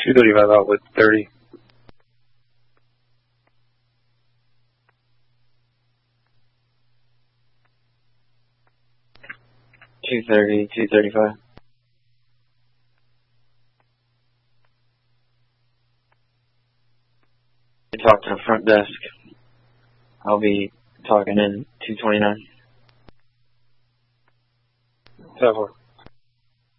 235 out with 30. $230, $235. Talk to the front desk. I'll be talking in 229. 7-4.